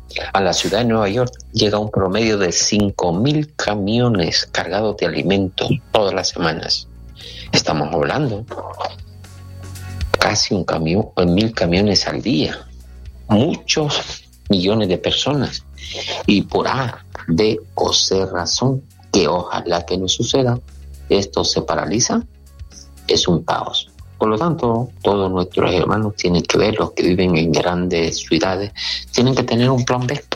A la ciudad de Nueva York llega un promedio de 5.000 camiones cargados de alimentos todas las semanas. Estamos hablando casi 1.000 camiones al día. Muchos millones de personas. Y por A, B o C razón, que ojalá que no suceda, esto se paraliza, es un caos. Por lo tanto, todos nuestros hermanos tienen que ver, los que viven en grandes ciudades, tienen que tener un plan B.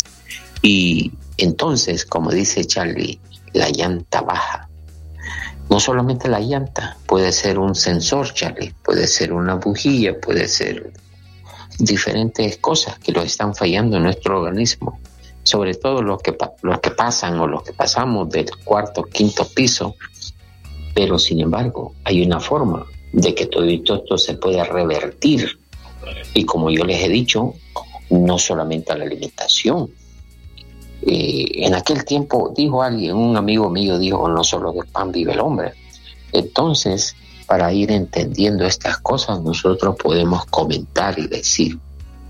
Y entonces, como dice Charlie, la llanta baja. No solamente la llanta, puede ser un sensor, Charlie, puede ser una bujía, puede ser diferentes cosas que lo están fallando en nuestro organismo. Sobre todo los que pasan o los que pasamos del cuarto, quinto piso. Pero sin embargo, hay una forma de que todo esto se pueda revertir. Y como yo les he dicho, no solamente a la alimentación. En aquel tiempo dijo alguien, un amigo mío dijo, no solo del pan vive el hombre. Entonces, para ir entendiendo estas cosas, nosotros podemos comentar y decir,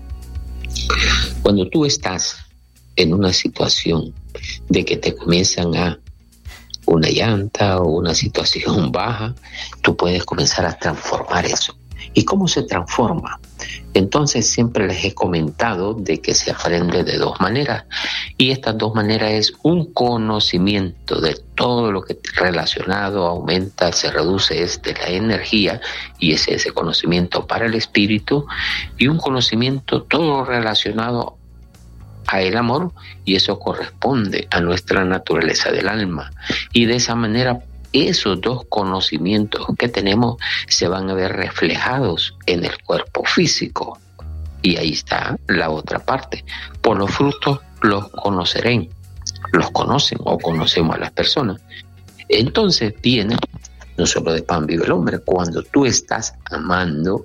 cuando tú estás en una situación de que te comienzan a una llanta o una situación baja, tú puedes comenzar a transformar eso. ¿Y cómo se transforma? Entonces siempre les he comentado de que se aprende de dos maneras, y estas dos maneras es un conocimiento de todo lo que relacionado aumenta, se reduce, es de la energía, y es ese conocimiento para el espíritu, y un conocimiento todo relacionado a el amor, y eso corresponde a nuestra naturaleza del alma, y de esa manera esos dos conocimientos que tenemos se van a ver reflejados en el cuerpo físico. Y ahí está la otra parte. Por los frutos los conocerán, los conocen o conocemos a las personas. Entonces viene, no solo de pan vive el hombre, cuando tú estás amando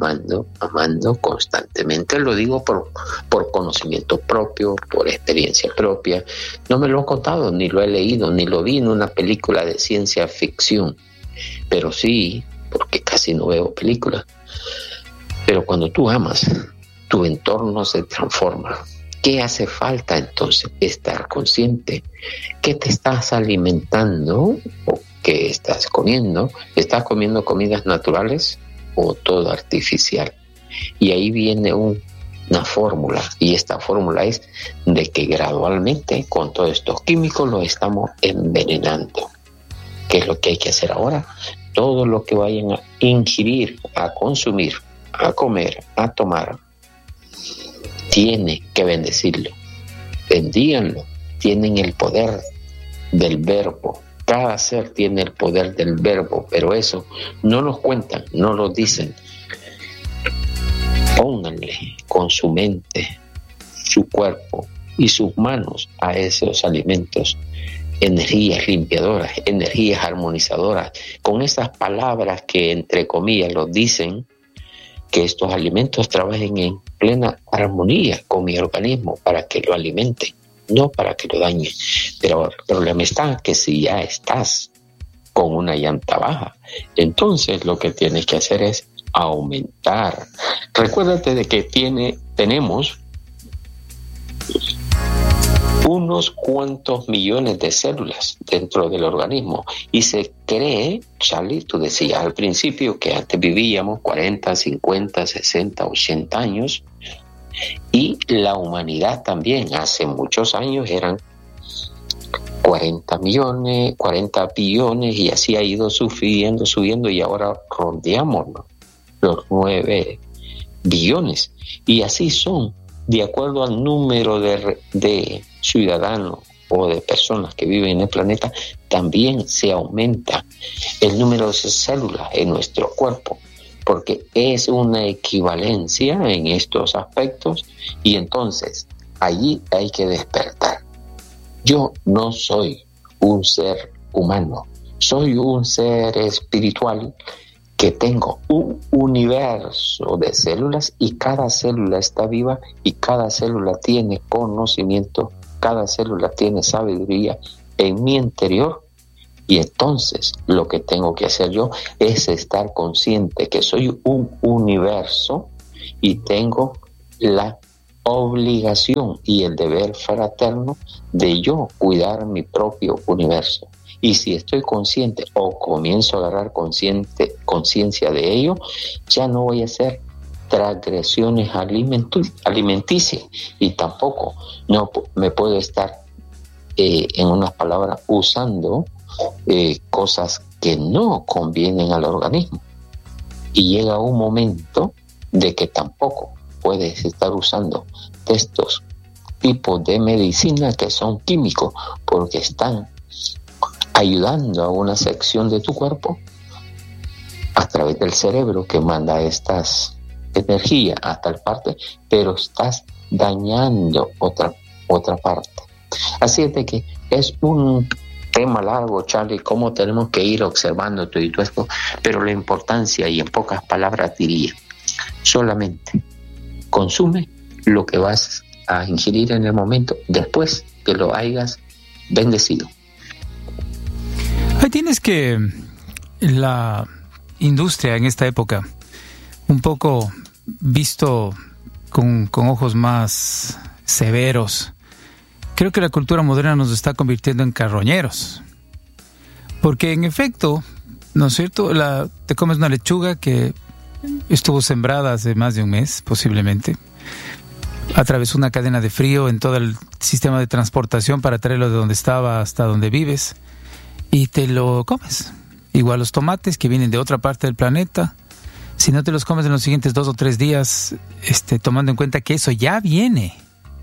constantemente. Lo digo por conocimiento propio, por experiencia propia. No me lo han contado, ni lo he leído, ni lo vi en una película de ciencia ficción. Pero sí, porque casi no veo películas. Pero cuando tú amas, tu entorno se transforma. ¿Qué hace falta entonces? Estar consciente. ¿Qué te estás alimentando o qué estás comiendo? ¿Estás comiendo comidas naturales o todo artificial? Y ahí viene una fórmula, y esta fórmula es de que gradualmente con todos estos químicos los estamos envenenando. ¿Qué es lo que hay que hacer ahora? Todo lo que vayan a ingerir, a consumir, a comer, a tomar, tiene que bendecirlo. Bendíganlo. Tienen el poder del verbo. Cada ser tiene el poder del verbo, pero eso no nos cuentan, no lo dicen. Pónganle con su mente, su cuerpo y sus manos a esos alimentos energías limpiadoras, energías armonizadoras, con esas palabras que entre comillas los dicen, que estos alimentos trabajen en plena armonía con mi organismo para que lo alimente, no para que lo dañe. Pero el problema está que si ya estás con una llanta baja, entonces lo que tienes que hacer es aumentar. Recuérdate de que tenemos unos cuantos millones de células dentro del organismo, y se cree, Charlie, tú decías al principio que antes vivíamos 40, 50, 60, 80 años, y la humanidad también hace muchos años eran 40 millones, 40 billones, y así ha ido subiendo, y ahora rondeamos, ¿no?, los 9 billones, y así son, de acuerdo al número de ciudadanos o de personas que viven en el planeta, también se aumenta el número de células en nuestro cuerpo, porque es una equivalencia en estos aspectos, y entonces allí hay que despertar. Yo no soy un ser humano, soy un ser espiritual que tengo un universo de células, y cada célula está viva, y cada célula tiene conocimiento, cada célula tiene sabiduría en mi interior. Y entonces lo que tengo que hacer yo es estar consciente que soy un universo y tengo la obligación y el deber fraterno de yo cuidar mi propio universo. Y si estoy consciente o comienzo a agarrar conciencia de ello, ya no voy a hacer transgresiones alimenticias, y tampoco no me puedo estar, en unas palabras, usando cosas que no convienen al organismo. Y llega un momento de que tampoco puedes estar usando estos tipos de medicina que son químicos, porque están ayudando a una sección de tu cuerpo a través del cerebro que manda estas energías a tal parte, pero estás dañando otra parte. Así es de que es un tema largo, Charlie, cómo tenemos que ir observando todo esto, pero la importancia, y en pocas palabras diría, solamente consume lo que vas a ingerir en el momento después que lo hayas bendecido. Ahí tienes que la industria en esta época, un poco visto con ojos más severos, creo que la cultura moderna nos está convirtiendo en carroñeros. Porque en efecto, ¿no es cierto? Te comes una lechuga que estuvo sembrada hace más de un mes, posiblemente. Atravesó una cadena de frío en todo el sistema de transportación para traerlo de donde estaba hasta donde vives. Y te lo comes. Igual los tomates que vienen de otra parte del planeta. Si no te los comes en los siguientes 2 o 3 días, tomando en cuenta que eso ya viene,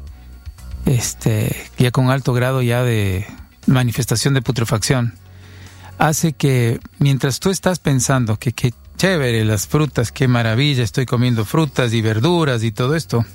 ya con alto grado ya de manifestación de putrefacción, hace que mientras tú estás pensando que qué chévere las frutas, qué maravilla, estoy comiendo frutas y verduras y todo esto,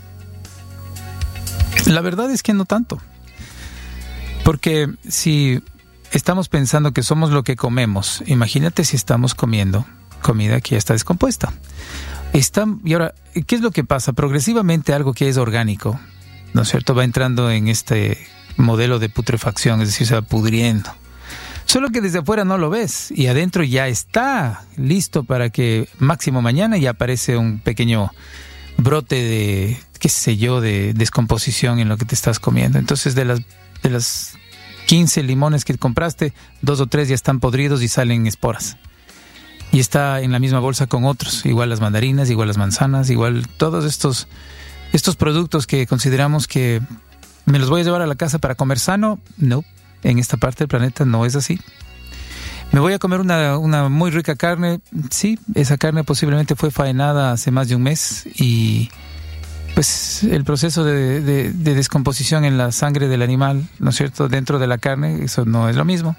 la verdad es que no tanto. Porque si estamos pensando que somos lo que comemos, imagínate si estamos comiendo comida que ya está descompuesta. Y ahora, ¿qué es lo que pasa? Progresivamente algo que es orgánico, ¿no es cierto?, va entrando en este modelo de putrefacción, es decir, se va pudriendo. Solo que desde afuera no lo ves y adentro ya está listo para que máximo mañana ya aparece un pequeño brote de, qué sé yo, de descomposición en lo que te estás comiendo. Entonces de las 15 limones que compraste, 2 o 3 ya están podridos y salen esporas. Y está en la misma bolsa con otros, igual las mandarinas, igual las manzanas, igual todos estos productos que consideramos que me los voy a llevar a la casa para comer sano. No, en esta parte del planeta no es así. ¿Me voy a comer una muy rica carne? Sí, esa carne posiblemente fue faenada hace más de un mes y pues el proceso de descomposición en la sangre del animal, ¿no es cierto?, dentro de la carne, eso no es lo mismo.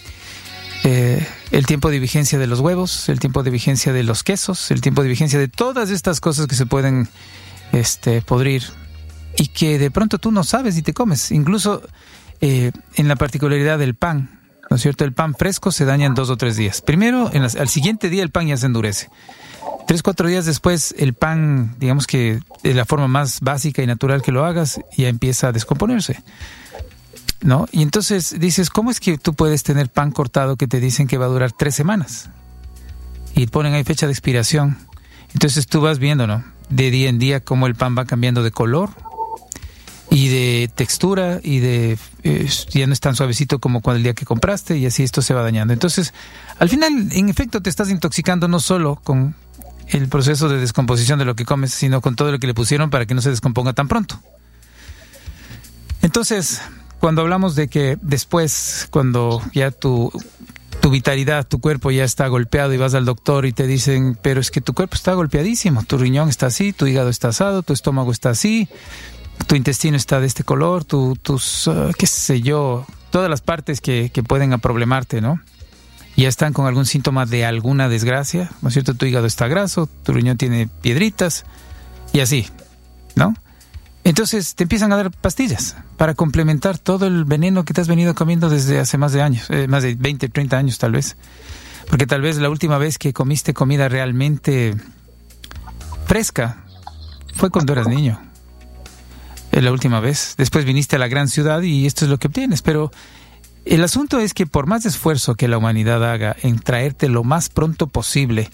El tiempo de vigencia de los huevos, el tiempo de vigencia de los quesos, el tiempo de vigencia de todas estas cosas que se pueden podrir y que de pronto tú no sabes y te comes. Incluso en la particularidad del pan, ¿no es cierto? El pan fresco se daña en 2 o 3 días. Primero, al siguiente día el pan ya se endurece. 3 o 4 días después el pan, digamos que de la forma más básica y natural que lo hagas, ya empieza a descomponerse, ¿no? Y entonces dices, ¿cómo es que tú puedes tener pan cortado que te dicen que va a durar 3 semanas? Y ponen ahí fecha de expiración. Entonces tú vas viendo, ¿no?, de día en día cómo el pan va cambiando de color y de textura y ya no es tan suavecito como cuando el día que compraste, y así esto se va dañando. Entonces, al final, en efecto, te estás intoxicando no solo con el proceso de descomposición de lo que comes, sino con todo lo que le pusieron para que no se descomponga tan pronto. Entonces, cuando hablamos de que después, cuando ya tu vitalidad, tu cuerpo ya está golpeado y vas al doctor y te dicen, pero es que tu cuerpo está golpeadísimo, tu riñón está así, tu hígado está asado, tu estómago está así, tu intestino está de este color, tus qué sé yo, todas las partes que pueden aproblemarte, ¿no? Ya están con algún síntoma de alguna desgracia, ¿no es cierto? Tu hígado está graso, tu riñón tiene piedritas y así, ¿no? Entonces te empiezan a dar pastillas para complementar todo el veneno que te has venido comiendo desde hace más de años, más de 20, 30 años tal vez. Porque tal vez la última vez que comiste comida realmente fresca fue cuando eras niño. La última vez. Después viniste a la gran ciudad y esto es lo que obtienes. Pero el asunto es que por más esfuerzo que la humanidad haga en traerte lo más pronto posible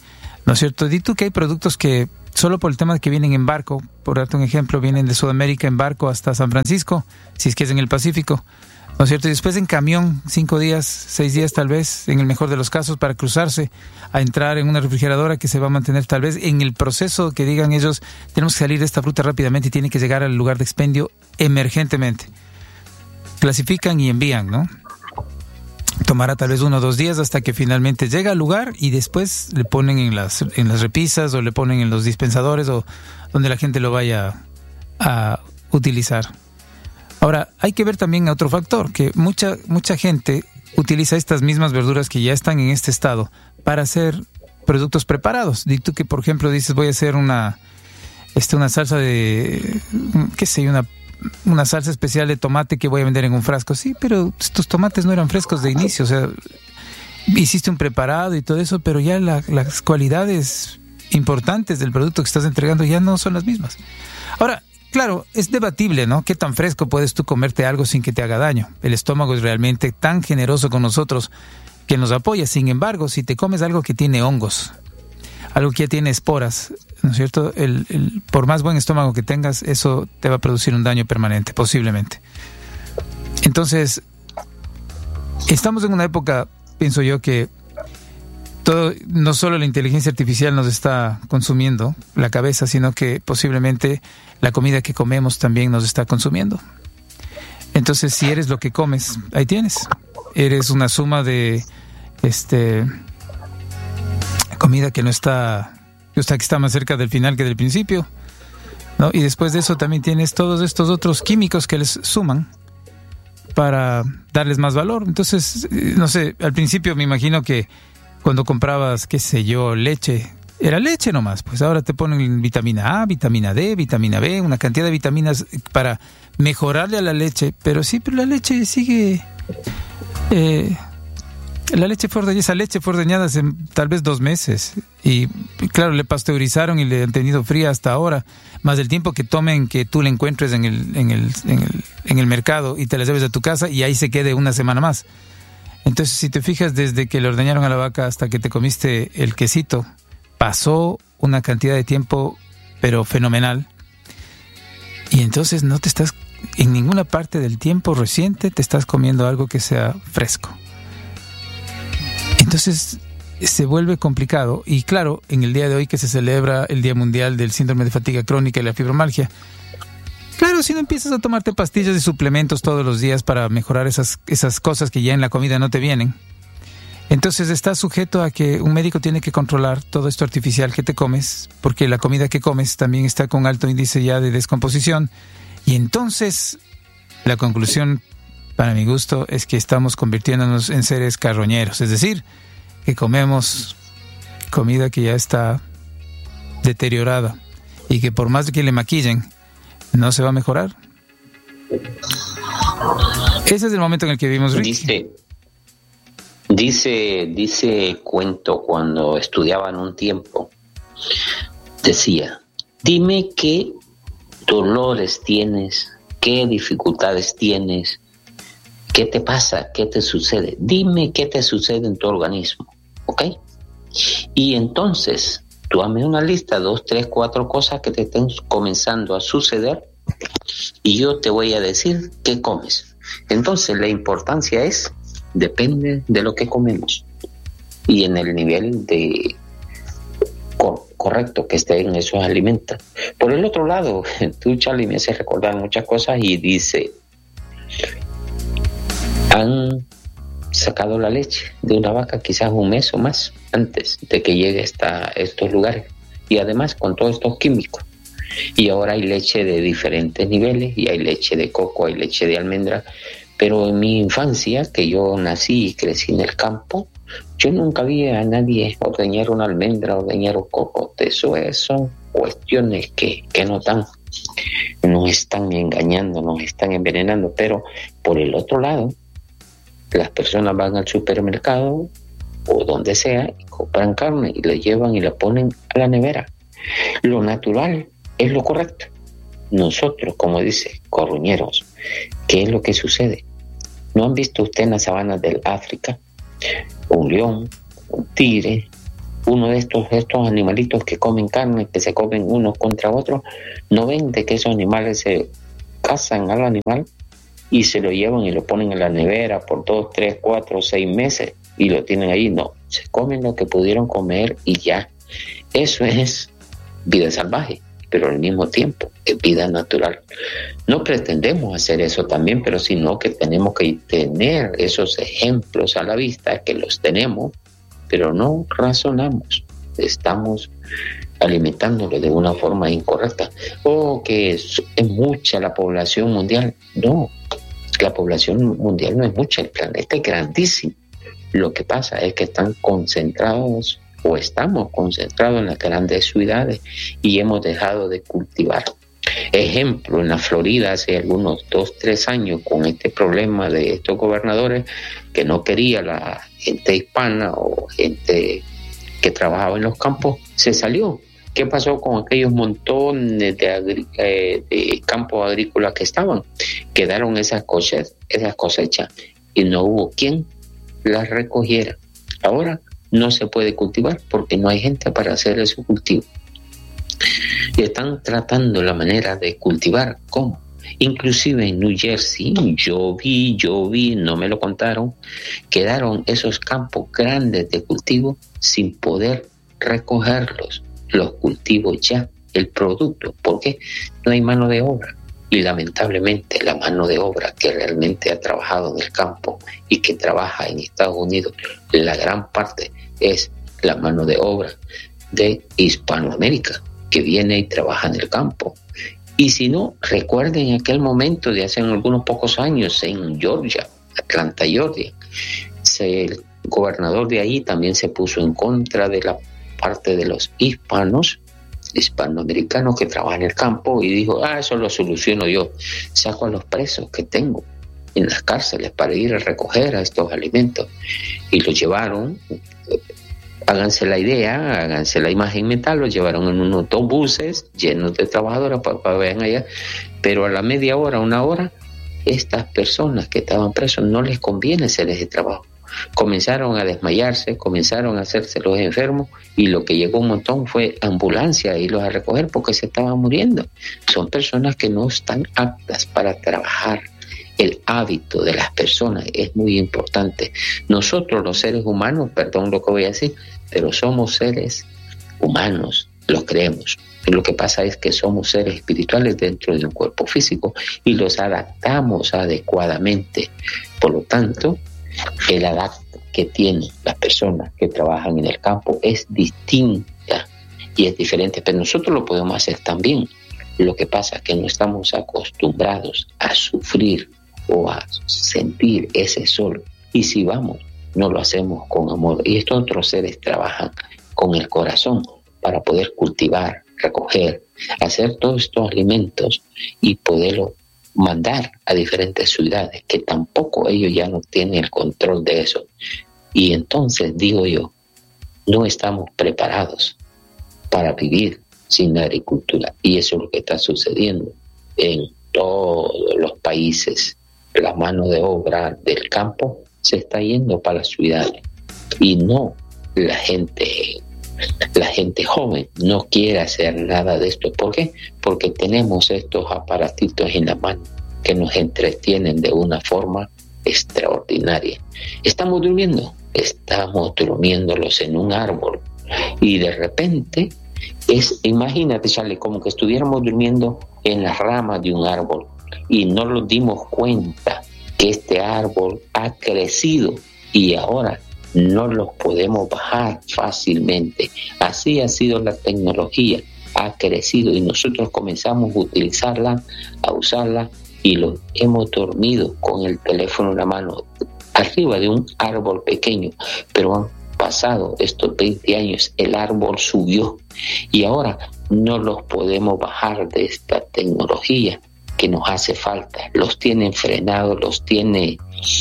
¿no es cierto? Di tú que hay productos que solo por el tema de que vienen en barco, por darte un ejemplo, vienen de Sudamérica en barco hasta San Francisco, si es que es en el Pacífico, ¿no es cierto? Y después en camión, 5 días, 6 días tal vez, en el mejor de los casos, para cruzarse, a entrar en una refrigeradora que se va a mantener tal vez en el proceso que digan ellos, tenemos que salir de esta fruta rápidamente y tiene que llegar al lugar de expendio emergentemente. Clasifican y envían, ¿no? Tomará tal vez 1 o 2 días hasta que finalmente llega al lugar y después le ponen en las repisas o le ponen en los dispensadores o donde la gente lo vaya a utilizar. Ahora, hay que ver también otro factor, que mucha gente utiliza estas mismas verduras que ya están en este estado para hacer productos preparados. Di tú que, por ejemplo, dices, voy a hacer una salsa de, qué sé, una salsa especial de tomate que voy a vender en un frasco. Sí, pero tus tomates no eran frescos de inicio, o sea, hiciste un preparado y todo eso, pero ya las cualidades importantes del producto que estás entregando ya no son las mismas. Ahora, claro, es debatible, ¿no? ¿Qué tan fresco puedes tú comerte algo sin que te haga daño? El estómago es realmente tan generoso con nosotros que nos apoya. Sin embargo, si te comes algo que tiene hongos, algo que ya tiene esporas, ¿no es cierto? Por más buen estómago que tengas, eso te va a producir un daño permanente, posiblemente. Entonces, estamos en una época, pienso yo, que no solo la inteligencia artificial nos está consumiendo la cabeza, sino que posiblemente la comida que comemos también nos está consumiendo. Entonces, si eres lo que comes, ahí tienes. Eres una suma de comida que que está más cerca del final que del principio, ¿no? Y después de eso también tienes todos estos otros químicos que les suman para darles más valor. Entonces, no sé, al principio me imagino que cuando comprabas, qué sé yo, leche, era leche nomás, pues ahora te ponen vitamina A, vitamina D, vitamina B, una cantidad de vitaminas para mejorarle a la leche, pero la leche sigue... esa leche fue ordeñada hace tal vez 2 meses y claro, le pasteurizaron y le han tenido fría hasta ahora, más el tiempo que tomen que tú la encuentres en el mercado y te la lleves a tu casa y ahí se quede 1 semana más. Entonces, si te fijas, desde que le ordeñaron a la vaca hasta que te comiste el quesito, pasó una cantidad de tiempo, pero fenomenal. Y entonces no te estás, en ninguna parte del tiempo reciente, te estás comiendo algo que sea fresco. Entonces, se vuelve complicado. Y claro, en el día de hoy que se celebra el Día Mundial del Síndrome de Fatiga Crónica y la Fibromialgia, claro, si no empiezas a tomarte pastillas y suplementos todos los días para mejorar esas cosas que ya en la comida no te vienen, entonces estás sujeto a que un médico tiene que controlar todo esto artificial que te comes, porque la comida que comes también está con alto índice ya de descomposición. Y entonces, la conclusión, para mi gusto, es que estamos convirtiéndonos en seres carroñeros, es decir, que comemos comida que ya está deteriorada y que por más que le maquillen, no se va a mejorar. Ese es el momento en el que vivimos, Ricky. Dice cuento, cuando estudiaban un tiempo, decía, dime qué dolores tienes, qué dificultades tienes, qué te pasa, qué te sucede, dime qué te sucede en tu organismo, ¿ok? Y entonces tú hazme una lista, 2, 3, 4 cosas que te estén comenzando a suceder y yo te voy a decir qué comes. Entonces la importancia depende de lo que comemos y en el nivel de correcto que esté en esos alimentos. Por el otro lado, tú, Charlie, me haces recordar muchas cosas y dice, han sacado la leche de una vaca quizás 1 mes o más antes de que llegue a estos lugares y además con todos estos químicos, y ahora hay leche de diferentes niveles y hay leche de coco, hay leche de almendra, pero en mi infancia, que yo nací y crecí en el campo, yo nunca vi a nadie ordeñar una almendra, ordeñar un coco. Eso son cuestiones que nos están engañando, nos están envenenando. Pero por el otro lado, las personas van al supermercado o donde sea y compran carne y la llevan y la ponen a la nevera. Lo natural es lo correcto. Nosotros, como dice, corruñeros, ¿qué es lo que sucede? ¿No han visto usted en las sabanas del África un león, un tigre, uno de estos animalitos que comen carne, que se comen unos contra otros, no ven de que esos animales se cazan al animal y se lo llevan y lo ponen en la nevera por 2, 3, 4, 6 meses y lo tienen ahí. No, se comen lo que pudieron comer y ya. Eso es vida salvaje, pero al mismo tiempo es vida natural. No pretendemos hacer eso también, pero sino que tenemos que tener esos ejemplos a la vista, que los tenemos, pero no razonamos. Estamos alimentándolo de una forma incorrecta. Que es mucha la población mundial. No, la población mundial no es mucha, el planeta es grandísimo. Lo que pasa es que están concentrados o estamos concentrados en las grandes ciudades y hemos dejado de cultivar. Ejemplo, en la Florida hace algunos 2, 3 años, con este problema de estos gobernadores que no quería la gente hispana o gente que trabajaba en los campos, se salió. ¿Qué pasó con aquellos montones de campos agrícolas que estaban? Quedaron esas cosechas y no hubo quien las recogiera. Ahora no se puede cultivar porque no hay gente para hacer ese cultivo. Y están tratando la manera de cultivar. ¿Cómo? Inclusive en New Jersey, yo vi, no me lo contaron, quedaron esos campos grandes de cultivo sin poder recogerlos, los cultivos ya, el producto. ¿Por qué? No hay mano de obra. Y lamentablemente la mano de obra que realmente ha trabajado en el campo y que trabaja en Estados Unidos, la gran parte es la mano de obra de Hispanoamérica, que viene y trabaja en el campo. Y si no, recuerden aquel momento de hace algunos pocos años en Georgia, Atlanta, Georgia, el gobernador de ahí también se puso en contra de la parte de los hispanoamericanos que trabajan en el campo y dijo, eso lo soluciono yo, saco a los presos que tengo en las cárceles para ir a recoger a estos alimentos. Y los llevaron, háganse la idea, háganse la imagen mental, los llevaron en unos autobuses llenos de trabajadoras para vean allá, pero a la media hora, 1 hora, estas personas que estaban presos no les conviene hacer ese trabajo. Comenzaron a desmayarse, comenzaron a hacerse los enfermos y lo que llegó un montón fue ambulancia a irlos a recoger porque se estaban muriendo. Son personas que no están aptas para trabajar. El hábito de las personas es muy importante. Nosotros los seres humanos, perdón lo que voy a decir, pero somos seres humanos, los creemos. Lo que pasa es que somos seres espirituales dentro de un cuerpo físico y los adaptamos adecuadamente. Por lo tanto, el adapto que tienen las personas que trabajan en el campo es distinta y es diferente, pero nosotros lo podemos hacer también. Lo que pasa es que no estamos acostumbrados a sufrir o a sentir ese sol, y si vamos, no lo hacemos con amor. Y estos otros seres trabajan con el corazón para poder cultivar, recoger, hacer todos estos alimentos y poderlos mandar a diferentes ciudades, que tampoco ellos ya no tienen el control de eso. Y entonces digo yo, no estamos preparados para vivir sin agricultura, y eso es lo que está sucediendo en todos los países. La mano de obra del campo se está yendo para las ciudades y no la gente joven no quiere hacer nada de esto. ¿Por qué? Porque tenemos estos aparatitos en la mano que nos entretienen de una forma extraordinaria. Estamos durmiéndolos en un árbol y de repente imagínate, Charlie, como que estuviéramos durmiendo en las ramas de un árbol y no nos dimos cuenta que este árbol ha crecido y ahora no los podemos bajar fácilmente. Así ha sido la tecnología, ha crecido y nosotros comenzamos a utilizarla, a usarla, y los hemos dormido con el teléfono en la mano arriba de un árbol pequeño, pero han pasado estos 20 años, el árbol subió y ahora no los podemos bajar de esta tecnología que nos hace falta. Los tienen frenados, los tiene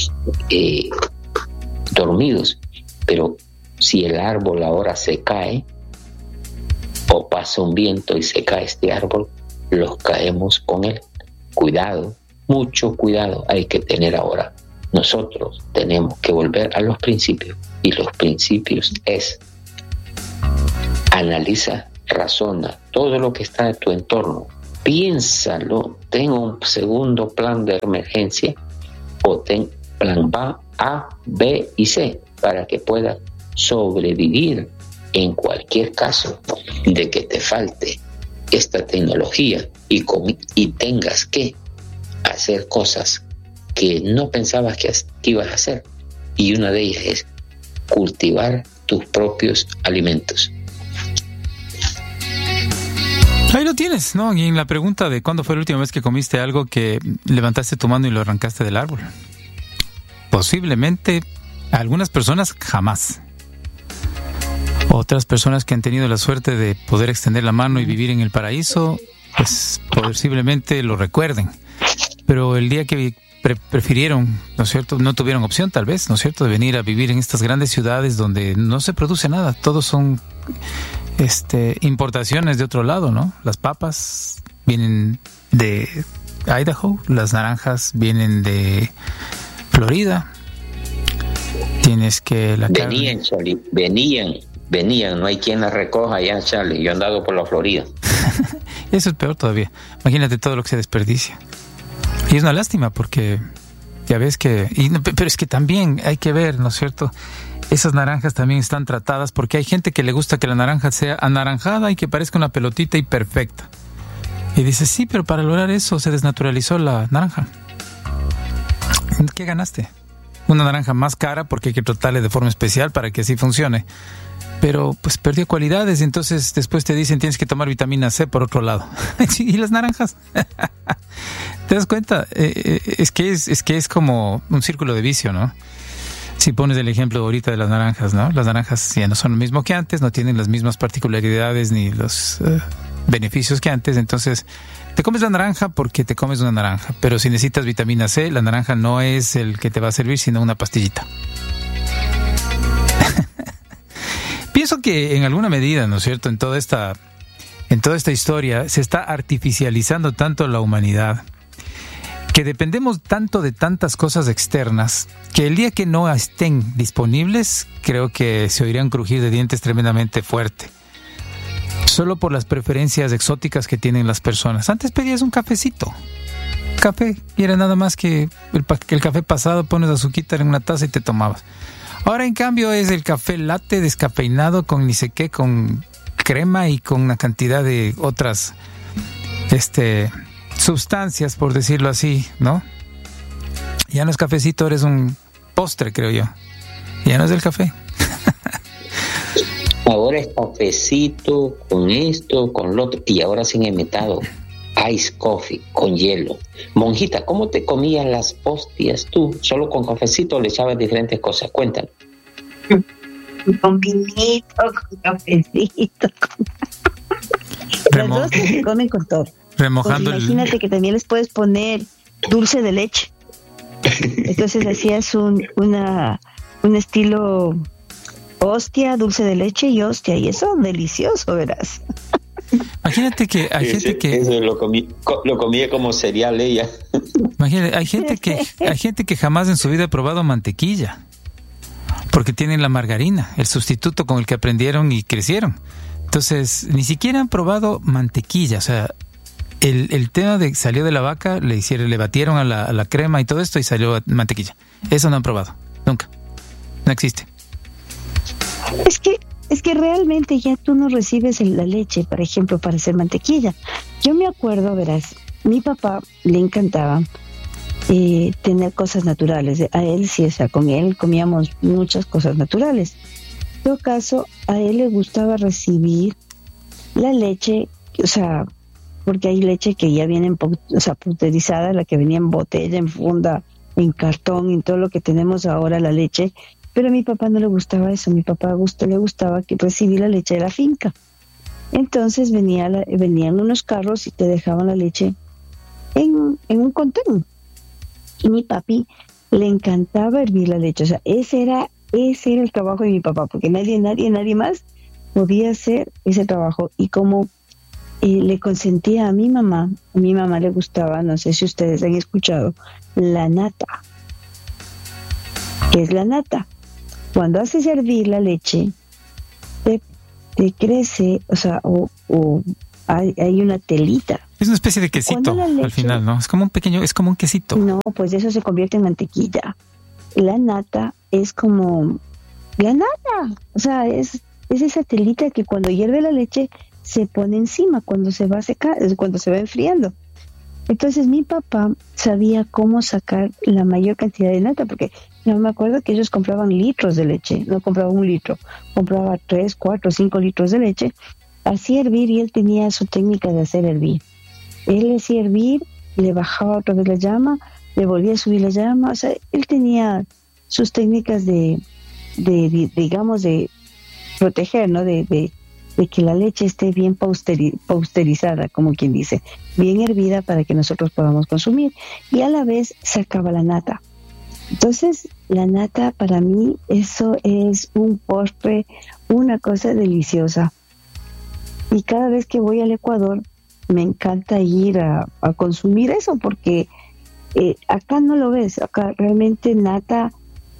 dormidos, pero si el árbol ahora se cae o pasa un viento y se cae este árbol, los caemos con él. Cuidado, mucho cuidado hay que tener ahora. Nosotros tenemos que volver a los principios, y los principios es Analiza, razona todo lo que está en tu entorno. Piénsalo, ten un segundo plan de emergencia o ten plan A, B y C para que puedas sobrevivir en cualquier caso de que te falte esta tecnología y tengas que hacer cosas que no pensabas que ibas a hacer. Y una de ellas es cultivar tus propios alimentos. Ahí lo tienes, ¿no? Y en la pregunta de cuándo fue la última vez que comiste algo que levantaste tu mano y lo arrancaste del árbol. Posiblemente algunas personas jamás. Otras personas que han tenido la suerte de poder extender la mano y vivir en el paraíso, pues posiblemente lo recuerden. Pero el día que prefirieron, ¿no es cierto?, no tuvieron opción tal vez, ¿no es cierto?, de venir a vivir en estas grandes ciudades donde no se produce nada, todos son importaciones de otro lado, ¿no? Las papas vienen de Idaho, las naranjas vienen de Florida. Tienes que venían, Charlie, venían, no hay quien las recoja allá, Charlie. Yo he andado por la Florida. Eso es peor todavía. Imagínate todo lo que se desperdicia. Y es una lástima porque ya ves que... pero es que también hay que ver, ¿no es cierto? Esas naranjas también están tratadas porque hay gente que le gusta que la naranja sea anaranjada y que parezca una pelotita y perfecta. Y dices, sí, pero para lograr eso se desnaturalizó la naranja. ¿Qué ganaste? Una naranja más cara porque hay que tratarle de forma especial para que así funcione. Pero pues perdió cualidades y entonces después te dicen tienes que tomar vitamina C por otro lado. ¿Y las naranjas? ¿Te das cuenta? Es que es como un círculo de vicio, ¿no? Si pones el ejemplo ahorita de las naranjas, ¿no? Las naranjas ya no son lo mismo que antes, no tienen las mismas particularidades ni los beneficios que antes, entonces te comes la naranja porque te comes una naranja, pero si necesitas vitamina C, la naranja no es el que te va a servir, sino una pastillita. Pienso que en alguna medida, ¿no es cierto?, en toda esta historia se está artificializando tanto la humanidad, que dependemos tanto de tantas cosas externas, que el día que no estén disponibles, creo que se oirían crujir de dientes tremendamente fuerte. Solo por las preferencias exóticas que tienen las personas. Antes pedías un cafecito. Café, y era nada más que el café pasado, pones azuquita en una taza y te tomabas. Ahora, en cambio, es el café latte descafeinado con ni sé qué, con crema y con una cantidad de otras sustancias, por decirlo así, ¿no? Ya no es cafecito, eres un postre, creo yo. Ya no es el café. Ahora es cafecito con esto, con lo otro, y ahora sin inventado ice coffee con hielo. Monjita, ¿cómo te comías las hostias tú? ¿Solo con cafecito o le echabas diferentes cosas? Cuéntanos. Con vinito, con cafecito. Las dos se comen con todo. Remojando pues imagínate que también les puedes poner dulce de leche. Entonces hacías un estilo hostia, dulce de leche y hostia, y eso delicioso, verás. Imagínate que hay gente que eso lo comía como cereal ella. Imagínate, hay gente que jamás en su vida ha probado mantequilla, porque tienen la margarina, el sustituto con el que aprendieron y crecieron. Entonces, ni siquiera han probado mantequilla, o sea, el tema de salió de la vaca, le batieron a la crema y todo esto y salió mantequilla. Eso no han probado, nunca. No existe. Es que realmente ya tú no recibes la leche, por ejemplo, para hacer mantequilla. Yo me acuerdo, verás, mi papá le encantaba tener cosas naturales. A él sí, o sea, con él comíamos muchas cosas naturales. En todo caso, a él le gustaba recibir la leche, o sea, porque hay leche que ya viene pulverizada, la que venía en botella, en funda, en cartón, en todo lo que tenemos ahora, la leche. Pero a mi papá no le gustaba eso. A mi papá le gustaba que recibir la leche de la finca. Entonces venían unos carros y te dejaban la leche en un contén. Y mi papi le encantaba hervir la leche. O sea, ese era el trabajo de mi papá, porque nadie más podía hacer ese trabajo. Y como le consentía a mi mamá le gustaba, no sé si ustedes han escuchado, la nata. ¿Qué es la nata? Cuando haces hervir la leche, te te crece, o sea, o hay una telita. Es una especie de quesito leche, al final, ¿no? Es como un quesito. No, pues eso se convierte en mantequilla. La nata es como la nata, o sea, es esa telita que cuando hierve la leche se pone encima cuando se va a secar, cuando se va enfriando. Entonces mi papá sabía cómo sacar la mayor cantidad de nata, porque yo me acuerdo que ellos compraban litros de leche, no compraba 1 litro, compraba 3, 4, 5 litros de leche, hacía hervir y él tenía su técnica de hacer hervir. Él hacía hervir, le bajaba otra vez la llama, le volvía a subir la llama, o sea, él tenía sus técnicas de proteger, ¿no? De que la leche esté bien pausterizada, como quien dice, bien hervida para que nosotros podamos consumir, y a la vez sacaba la nata. Entonces, la nata para mí, eso es un postre, una cosa deliciosa. Y cada vez que voy al Ecuador, me encanta ir a consumir eso, porque acá no lo ves, acá realmente nata,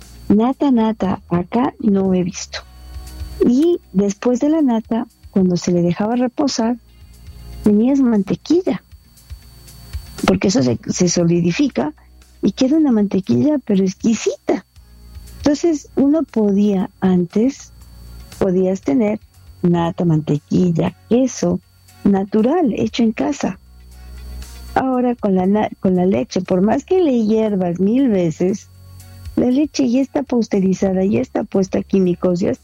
acá no he visto. Y después de la nata, cuando se le dejaba reposar, tenías mantequilla, porque eso se solidifica y queda una mantequilla pero exquisita. Entonces podías tener nata, mantequilla, queso natural, hecho en casa. Ahora con la leche, por más que le hiervas 1000 veces, la leche ya está pasteurizada, ya está puesta químicos, ya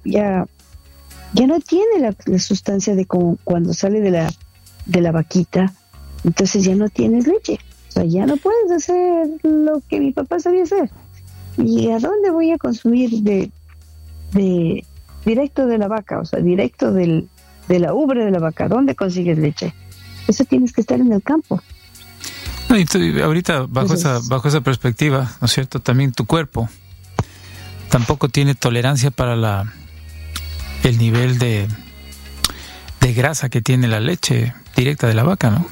no tiene la sustancia de como cuando sale de la vaquita. Entonces ya no tienes leche, o sea, ya no puedes hacer lo que mi papá sabía hacer. ¿Y a dónde voy a consumir de directo de la vaca, o sea, directo de la ubre de la vaca? ¿Dónde consigues leche? Eso tienes que estar en el campo. No, y tú, ahorita bajo esa perspectiva, ¿no es cierto? También tu cuerpo tampoco tiene tolerancia para el nivel de grasa que tiene la leche directa de la vaca, ¿no?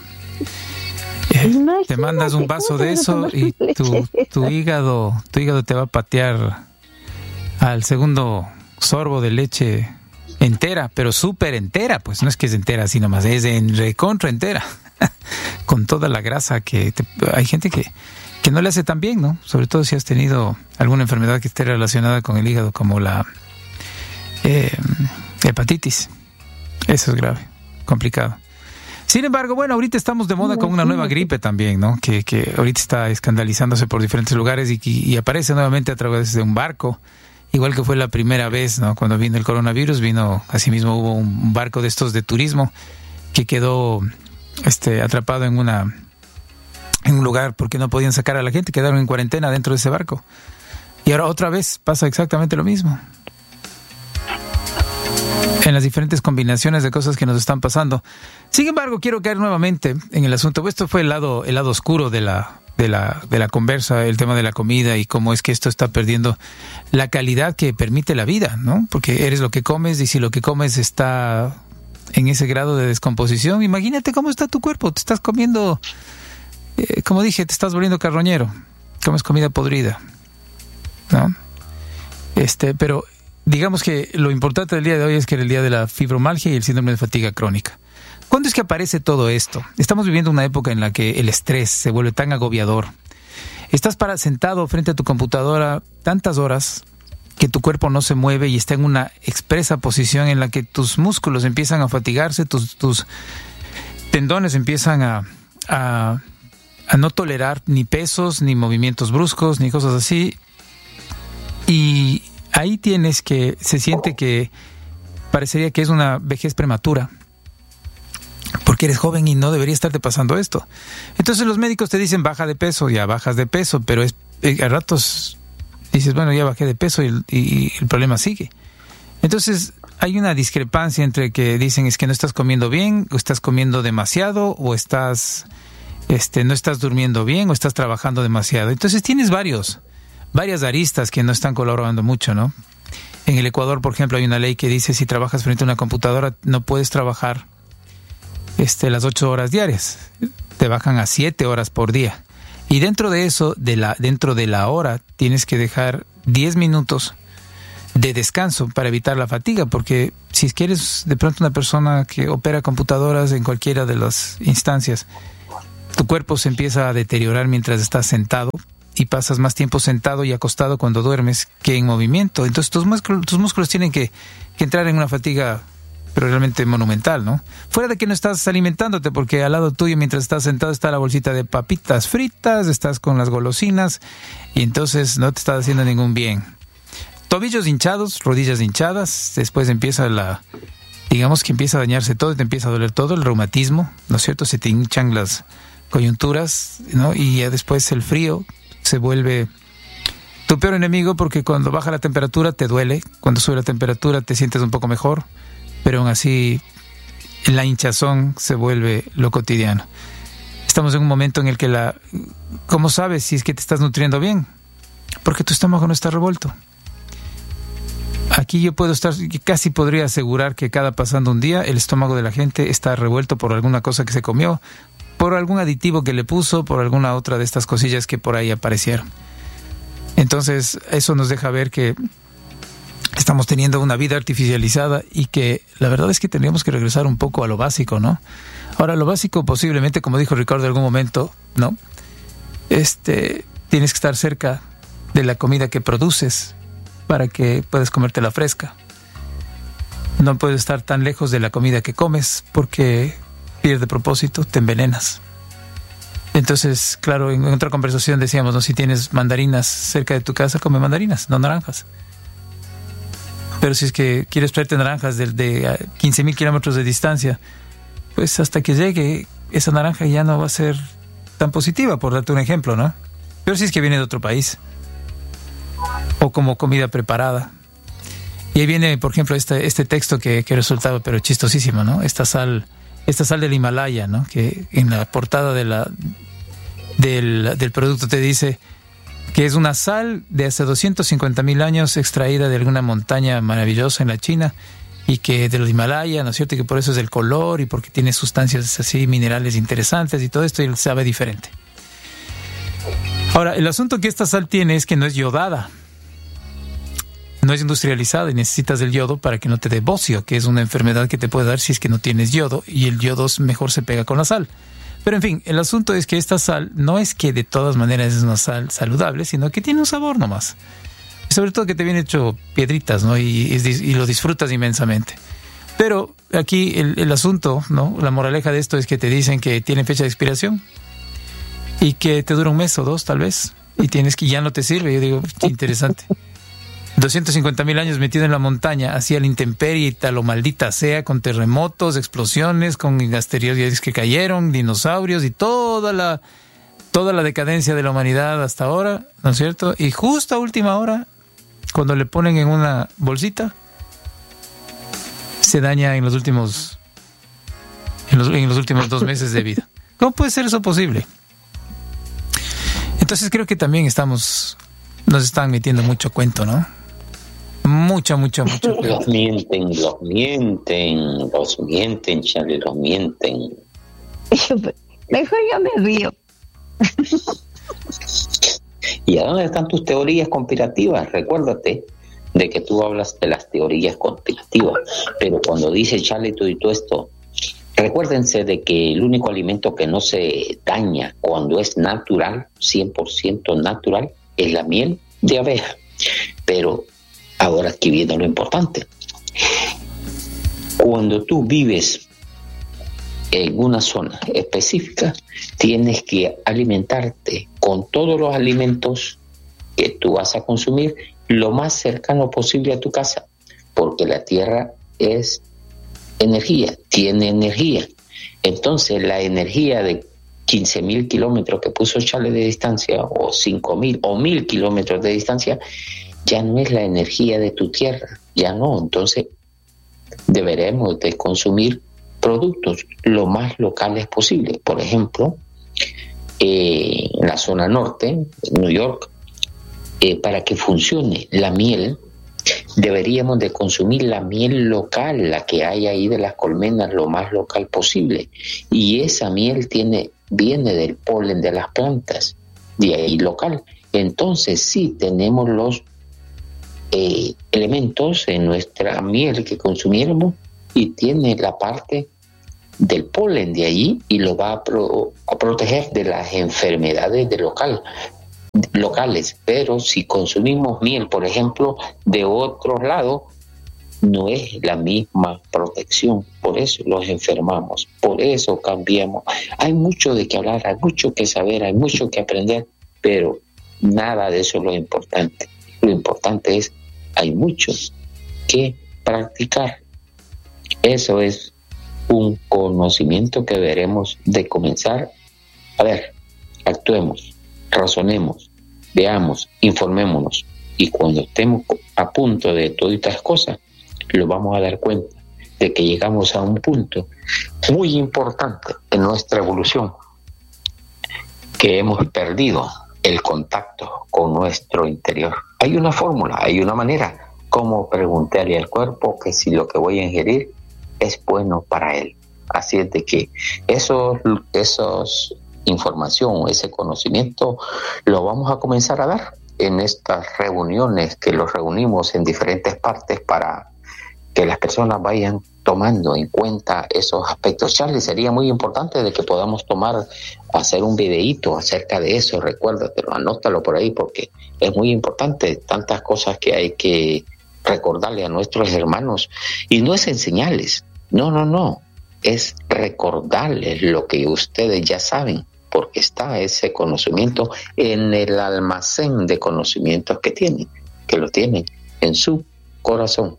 Te mandas un vaso de eso y tu hígado te va a patear al segundo sorbo de leche entera, pero súper entera, pues no es que es entera así nomás, es en recontra entera, con toda la grasa que hay gente que no le hace tan bien, ¿no? Sobre todo si has tenido alguna enfermedad que esté relacionada con el hígado, como la hepatitis. Eso es grave, complicado. Sin embargo, bueno, ahorita estamos de moda con una nueva gripe también, ¿no? Que ahorita está escandalizándose por diferentes lugares y aparece nuevamente a través de un barco. Igual que fue la primera vez, ¿no? Cuando vino el coronavirus, asimismo hubo un barco de estos de turismo que quedó atrapado en un lugar porque no podían sacar a la gente, quedaron en cuarentena dentro de ese barco. Y ahora otra vez pasa exactamente lo mismo. En las diferentes combinaciones de cosas que nos están pasando. Sin embargo, quiero caer nuevamente en el asunto. Esto fue el lado oscuro de la conversa, el tema de la comida y cómo es que esto está perdiendo la calidad que permite la vida, ¿no? Porque eres lo que comes, y si lo que comes está en ese grado de descomposición, imagínate cómo está tu cuerpo. Te estás comiendo, como dije, te estás volviendo carroñero, comes comida podrida, ¿no? Pero digamos que lo importante del día de hoy es que era el día de la fibromialgia y el síndrome de fatiga crónica. ¿Cuándo es que aparece todo esto? Estamos viviendo una época en la que el estrés se vuelve tan agobiador. Estás sentado frente a tu computadora tantas horas que tu cuerpo no se mueve y está en una expresa posición en la que tus músculos empiezan a fatigarse, tus tendones empiezan a no tolerar ni pesos, ni movimientos bruscos, ni cosas así. Y ahí se siente que parecería que es una vejez prematura, porque eres joven y no debería estarte pasando esto. Entonces los médicos te dicen baja de peso, ya bajas de peso, pero a ratos dices, bueno, ya bajé de peso y el problema sigue. Entonces hay una discrepancia entre que dicen es que no estás comiendo bien, o estás comiendo demasiado, o estás no estás durmiendo bien, o estás trabajando demasiado. Entonces tienes varias aristas que no están colaborando mucho, ¿no? En el Ecuador, por ejemplo, hay una ley que dice si trabajas frente a una computadora no puedes trabajar las 8 horas diarias, te bajan a 7 horas por día. Y dentro de eso, dentro de la hora, tienes que dejar 10 minutos de descanso para evitar la fatiga, porque si es que eres de pronto una persona que opera computadoras en cualquiera de las instancias, tu cuerpo se empieza a deteriorar mientras estás sentado y pasas más tiempo sentado y acostado cuando duermes que en movimiento. Entonces tus músculos tienen que entrar en una fatiga pero realmente monumental, ¿no? Fuera de que no estás alimentándote, porque al lado tuyo mientras estás sentado está la bolsita de papitas fritas, estás con las golosinas y entonces no te estás haciendo ningún bien. Tobillos hinchados, rodillas hinchadas, después empieza digamos que empieza a dañarse todo, te empieza a doler todo, el reumatismo, ¿no es cierto? Se te hinchan las coyunturas, ¿no? Y ya después el frío se vuelve tu peor enemigo, porque cuando baja la temperatura te duele, cuando sube la temperatura te sientes un poco mejor, pero aún así la hinchazón se vuelve lo cotidiano. Estamos en un momento en el que ¿cómo sabes si es que te estás nutriendo bien? Porque tu estómago no está revuelto. Aquí yo casi podría asegurar que cada pasando un día el estómago de la gente está revuelto por alguna cosa que se comió, por algún aditivo que le puso, por alguna otra de estas cosillas que por ahí aparecieron. Entonces eso nos deja ver que estamos teniendo una vida artificializada y que la verdad es que tendríamos que regresar un poco a lo básico, ¿no? Ahora, lo básico posiblemente, como dijo Ricardo en algún momento, ¿no? Tienes que estar cerca de la comida que produces para que puedas comértela fresca. No puedes estar tan lejos de la comida que comes porque pierde propósito, te envenenas. Entonces, claro, en otra conversación decíamos, ¿no? Si tienes mandarinas cerca de tu casa, come mandarinas, no naranjas. Pero si es que quieres traerte naranjas de 15,000 kilómetros de distancia, pues hasta que llegue esa naranja ya no va a ser tan positiva, por darte un ejemplo, ¿no? Pero si es que viene de otro país, o como comida preparada. Y ahí viene, por ejemplo, este texto que resultaba pero chistosísimo, ¿no? Esta sal del Himalaya, ¿no? Que en la portada del producto te dice que es una sal de hace 250,000 años extraída de alguna montaña maravillosa en la China y que del Himalaya, ¿no es cierto? Y que por eso es del color y porque tiene sustancias así, minerales interesantes y todo esto, y sabe diferente. Ahora, el asunto que esta sal tiene es que no es yodada, no es industrializada y necesitas del yodo para que no te dé bocio, que es una enfermedad que te puede dar si es que no tienes yodo, y el yodo mejor se pega con la sal. Pero en fin, el asunto es que esta sal no es que de todas maneras es una sal saludable, sino que tiene un sabor nomás. Y sobre todo que te viene hecho piedritas, ¿no? Y lo disfrutas inmensamente. Pero aquí el asunto, ¿no? La moraleja de esto es que te dicen que tiene fecha de expiración y que te dura un mes o dos tal vez, y tienes que ya no te sirve. Yo digo, interesante. 250,000 años metido en la montaña, hacia la intemperie y tal o maldita sea, con terremotos, explosiones, con asteroides que cayeron, dinosaurios y toda la decadencia de la humanidad hasta ahora, ¿no es cierto? Y justo a última hora, cuando le ponen en una bolsita, se daña en los últimos 2 meses de vida. ¿Cómo puede ser eso posible? Entonces creo que también nos están metiendo mucho cuento, ¿no? Mucho. Los mienten, Charlie, los mienten. Mejor yo me río. ¿Y a dónde están tus teorías conspirativas? Recuérdate de que tú hablas de las teorías conspirativas, pero cuando dice Charlie todo esto, recuérdense de que el único alimento que no se daña cuando es natural, 100% natural, es la miel de abeja. Pero ahora aquí viene lo importante. Cuando tú vives en una zona específica, tienes que alimentarte con todos los alimentos que tú vas a consumir lo más cercano posible a tu casa, porque la tierra es energía, tiene energía. Entonces la energía de 15,000 kilómetros que puso Charlie de distancia, o 5,000 o 1,000 kilómetros de distancia, ya no es la energía de tu tierra, ya no. Entonces deberemos de consumir productos lo más locales posible. Por ejemplo, en la zona norte, en New York, para que funcione la miel, deberíamos de consumir la miel local, la que hay ahí de las colmenas, lo más local posible. Y esa miel viene del polen de las plantas, de ahí local. Entonces sí tenemos los elementos en nuestra miel que consumiéramos y tiene la parte del polen de allí y lo va a proteger de las enfermedades locales. Pero si consumimos miel, por ejemplo, de otro lado, no es la misma protección. Por eso los enfermamos, por eso cambiamos. Hay mucho de qué hablar, hay mucho que saber, hay mucho que aprender, pero nada de eso es lo importante. Lo importante es, hay mucho que practicar. Eso es un conocimiento que deberemos de comenzar. A ver, actuemos, razonemos, veamos, informémonos, y cuando estemos a punto de todas estas cosas, lo vamos a dar cuenta de que llegamos a un punto muy importante en nuestra evolución, que hemos perdido el contacto con nuestro interior. Hay una fórmula, hay una manera, como preguntarle al cuerpo que si lo que voy a ingerir es bueno para él. Así es de que esos información, ese conocimiento, lo vamos a comenzar a dar en estas reuniones que los reunimos en diferentes partes para que las personas vayan tomando en cuenta esos aspectos. Charlie, sería muy importante de que podamos hacer un videíto acerca de eso. Recuérdatelo, anótalo por ahí, porque es muy importante, tantas cosas que hay que recordarle a nuestros hermanos, y no es enseñarles, no, es recordarles lo que ustedes ya saben, porque está ese conocimiento en el almacén de conocimientos que lo tienen en su corazón.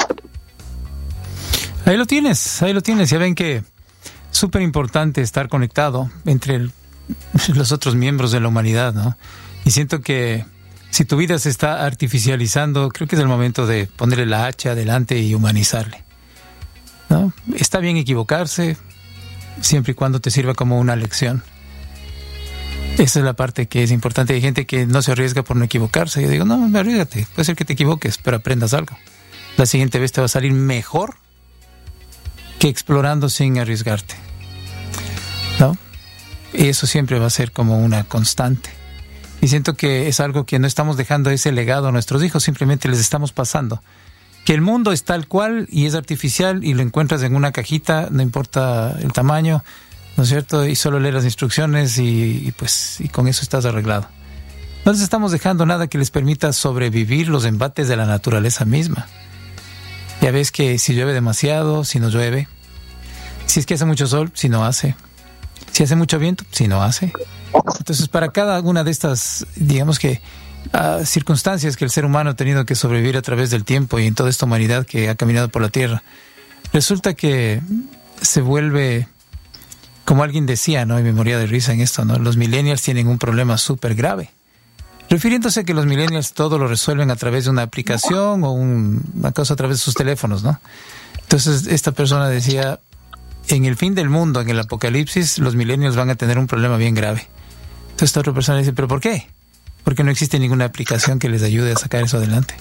Ahí lo tienes. Ya ven que es súper importante estar conectado entre los otros miembros de la humanidad, ¿no? Y siento que si tu vida se está artificializando, creo que es el momento de ponerle la hacha adelante y humanizarle, ¿no? Está bien equivocarse, siempre y cuando te sirva como una lección. Esa es la parte que es importante. Hay gente que no se arriesga por no equivocarse. Yo digo, no, arriesgate, puede ser que te equivoques, pero aprendas algo. La siguiente vez te va a salir mejor que explorando sin arriesgarte, ¿no? Y eso siempre va a ser como una constante. Y siento que es algo que no estamos dejando ese legado a nuestros hijos, simplemente les estamos pasando. Que el mundo es tal cual y es artificial y lo encuentras en una cajita, no importa el tamaño, ¿no es cierto? Y solo lees las instrucciones y con eso estás arreglado. No les estamos dejando nada que les permita sobrevivir los embates de la naturaleza misma. Ya ves que si llueve demasiado, si no llueve, si es que hace mucho sol, si no hace, si hace mucho viento, si no hace. Entonces, para cada una de estas, digamos que, circunstancias que el ser humano ha tenido que sobrevivir a través del tiempo y en toda esta humanidad que ha caminado por la Tierra, resulta que se vuelve, como alguien decía, ¿no? Y me moría de risa en esto, ¿no? Los millennials tienen un problema súper grave. Refiriéndose a que los millennials todo lo resuelven a través de una aplicación o una cosa a través de sus teléfonos, ¿no? Entonces, esta persona decía, en el fin del mundo, en el apocalipsis, los millennials van a tener un problema bien grave. Entonces, esta otra persona dice, ¿pero por qué? Porque no existe ninguna aplicación que les ayude a sacar eso adelante,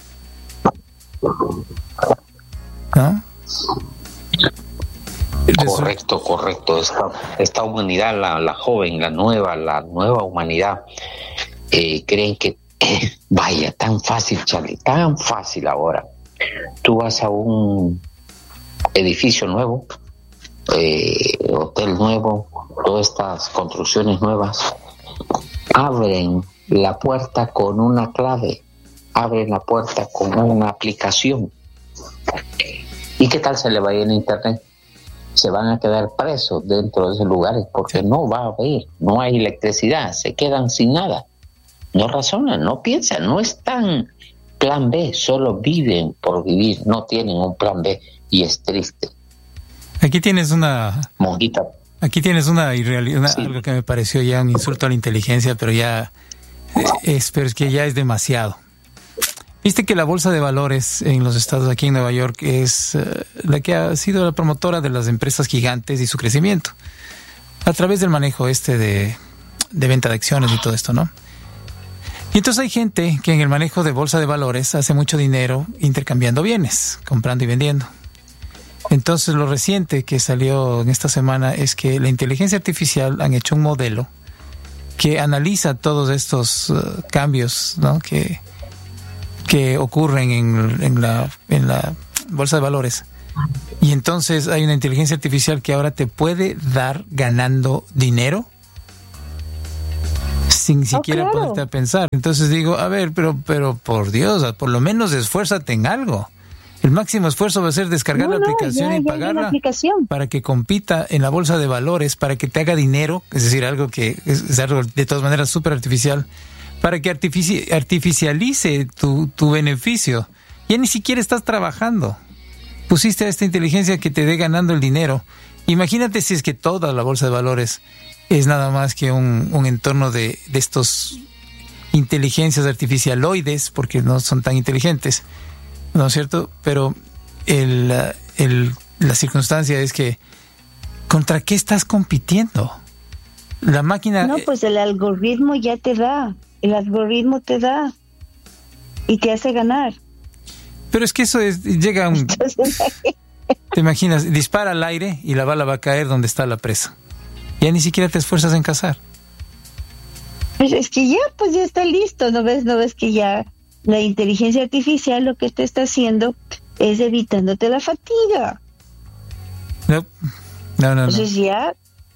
¿no? Correcto. Esta humanidad, la joven, la nueva humanidad, creen que vaya tan fácil, Charlie, tan fácil ahora. Tú vas a un edificio nuevo, hotel nuevo, todas estas construcciones nuevas, abren la puerta con una clave, abren la puerta con una aplicación. ¿Y qué tal se le va a ir en internet? Se van a quedar presos dentro de esos lugares porque no va a haber, no hay electricidad, se quedan sin nada. No razonan, no piensan, no están plan B, solo viven por vivir, no tienen un plan B y es triste. Aquí tienes una monjita. Aquí tienes una irrealidad, sí. Algo que me pareció ya un insulto a la inteligencia, pero es que ya es demasiado. Viste que la bolsa de valores en los estados, aquí en Nueva York, es la que ha sido la promotora de las empresas gigantes y su crecimiento a través del manejo de venta de acciones y todo esto, ¿no? Y entonces hay gente que en el manejo de bolsa de valores hace mucho dinero intercambiando bienes, comprando y vendiendo. Entonces lo reciente que salió en esta semana es que la inteligencia artificial han hecho un modelo que analiza todos estos cambios, ¿no? Que que ocurren en la bolsa de valores. Y entonces hay una inteligencia artificial que ahora te puede dar ganando dinero sin siquiera ponerte a pensar. Entonces digo, a ver, pero por Dios, por lo menos esfuérzate en algo. El máximo esfuerzo va a ser descargar la aplicación y pagarla para que compita en la bolsa de valores, para que te haga dinero, es decir, algo que es algo de todas maneras súper artificial, para que artificialice tu beneficio. Ya ni siquiera estás trabajando. Pusiste a esta inteligencia que te dé ganando el dinero. Imagínate si es que toda la bolsa de valores es nada más que un entorno de estos inteligencias artificialoides, porque no son tan inteligentes, ¿no es cierto? Pero la circunstancia es que ¿contra qué estás compitiendo? La máquina... No, pues el algoritmo ya te da. El algoritmo te da y te hace ganar. Pero es que eso llega a un... ¿Te imaginas? Dispara al aire y la bala va a caer donde está la presa. Ya ni siquiera te esfuerzas en cazar. Pues es que ya está listo. ¿No ves que ya la inteligencia artificial lo que te está haciendo es evitándote la fatiga? No. Entonces ya...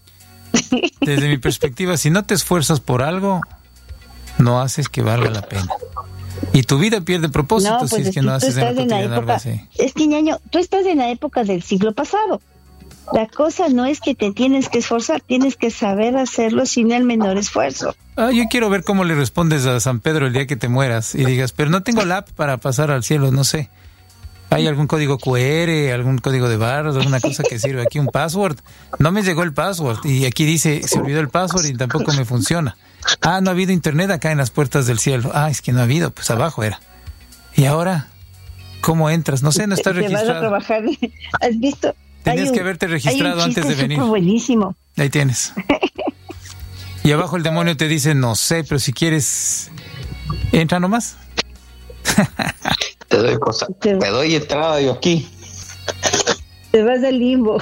Desde mi perspectiva, si no te esfuerzas por algo, no haces que valga la pena. Y tu vida pierde propósito, no, pues si es que no haces en la cotidiana algo así. Es que, ñaño, tú estás en la época del siglo pasado. La cosa no es que te tienes que esforzar, tienes que saber hacerlo sin el menor esfuerzo. Yo quiero ver cómo le respondes a San Pedro el día que te mueras y digas, pero no tengo la app para pasar al cielo, no sé. ¿Hay algún código QR, algún código de barras, alguna cosa que sirve aquí? ¿Un password? No me llegó el password y aquí dice, se olvidó el password y tampoco me funciona. No ha habido internet acá en las puertas del cielo. Es que no ha habido, pues abajo era. ¿Y ahora? ¿Cómo entras? No sé, no estás registrado. Vas a trabajar. ¿Has visto? Tenías que haberte registrado antes de venir. Buenísimo. Ahí tienes. Y abajo el demonio te dice, no sé, pero si quieres, entra nomás. Te doy cosas. Te doy entrada yo aquí. Te vas al limbo.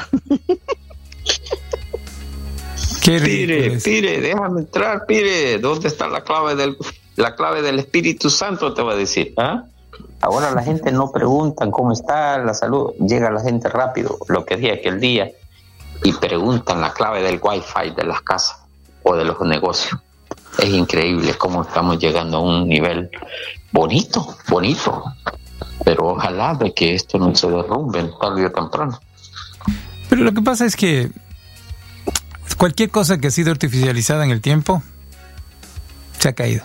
Qué rico. Pire, déjame entrar, Pire. ¿Dónde está la clave del Espíritu Santo? Te va a decir. Ahora la gente no pregunta cómo está la salud. Llega la gente rápido, lo que dije aquel día, y preguntan la clave del Wi-Fi de las casas o de los negocios. Es increíble cómo estamos llegando a un nivel bonito. Pero ojalá de que esto no se derrumbe tarde o temprano. Pero lo que pasa es que cualquier cosa que ha sido artificializada en el tiempo se ha caído.